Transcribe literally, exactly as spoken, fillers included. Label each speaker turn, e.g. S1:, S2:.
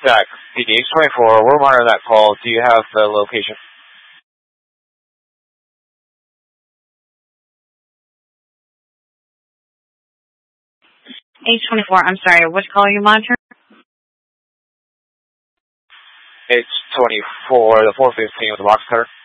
S1: Jack, P D H twenty-four, we're monitoring that call. Do you have the location?
S2: H twenty-four, I'm sorry, which call are you monitoring?
S1: H twenty-four, the four fifteen with the box cutter.